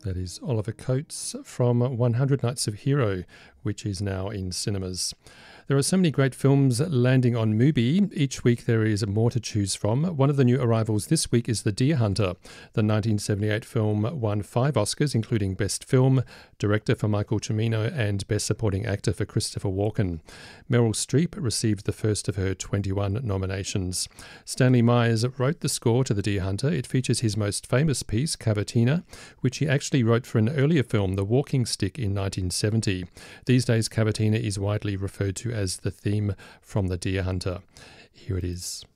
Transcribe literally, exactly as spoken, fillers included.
That is Oliver Coates from one hundred Nights of Hero, which is now in cinemas. There are so many great films landing on Mubi. Each week there is more to choose from. One of the new arrivals this week is The Deer Hunter. The nineteen seventy-eight film won five Oscars, including Best Film, Director for Michael Cimino, and Best Supporting Actor for Christopher Walken. Meryl Streep received the first of her twenty-one nominations. Stanley Myers wrote the score to The Deer Hunter. It features his most famous piece, Cavatina, which he actually wrote for an earlier film, The Walking Stick, in nineteen seventy. These days, Cavatina is widely referred to as the theme from The Deer Hunter. Here it is.